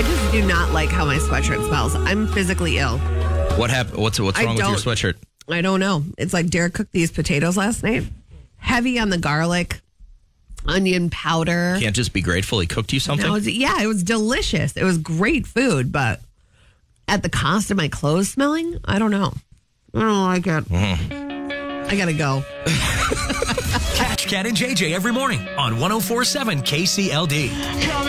I just do not like how my sweatshirt smells. I'm physically ill. What happened? What's wrong with your sweatshirt? I don't know. It's like Derek cooked these potatoes last night. Heavy on the garlic, onion powder. Can't just be grateful he cooked you something? It was delicious. It was great food, but at the cost of my clothes smelling, I don't know. I don't like it. I gotta go. Catch Cat and JJ every morning on 104.7 KCLD.